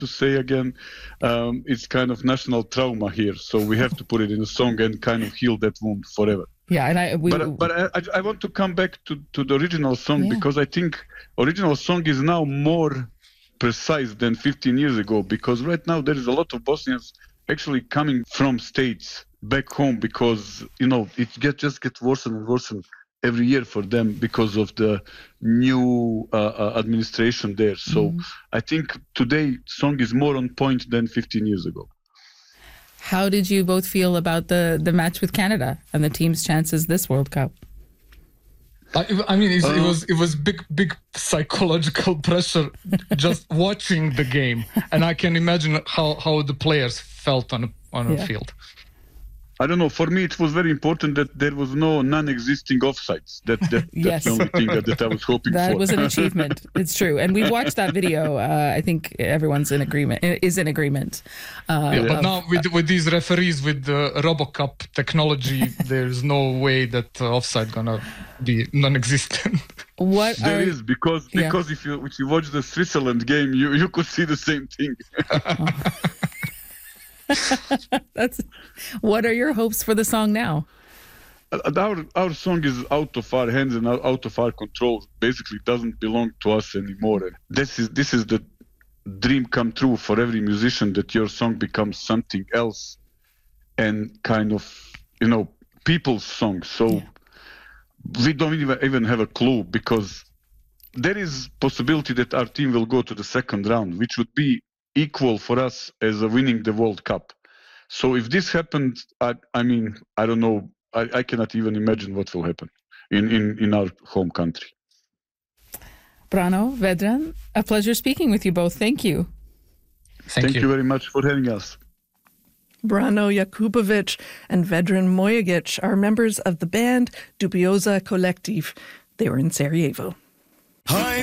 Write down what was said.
to say again, it's kind of national trauma here. So we have to put it in a song and kind of heal that wound forever. Yeah, and I want to come back to the original song because I think original song is now more precise than 15 years ago, because right now there is a lot of Bosnians actually coming from states back home because, it just gets worse and worse every year for them because of the new administration there. So I think today song is more on point than 15 years ago. How did you both feel about the match with Canada and the team's chances this World Cup? I mean, it was big psychological pressure just watching the game, and I can imagine how the players felt on a field. I don't know. For me, it was very important that there was no non-existing offsides. That's yes. the only thing that I was hoping for. That was an achievement. It's true. And we watched that video. I think everyone's in agreement. But now with these referees, with the RoboCup technology, there's no way that offside gonna be non-existent. There is because if you watch the Switzerland game, you could see the same thing. What are your hopes for the song now? Our song is out of our hands and out of our control. Basically, doesn't belong to us anymore. And this is the dream come true for every musician, that your song becomes something else and kind of people's song. So we don't even have a clue, because there is possibility that our team will go to the second round, which would be equal for us as winning the World Cup. So if this happened, I don't know. I cannot even imagine what will happen in our home country. Brano, Vedran, a pleasure speaking with you both. Thank you. Thank you very much for having us. Brano Jakubovic and Vedran Mojagic are members of the band Dubioza Collective. They were in Sarajevo.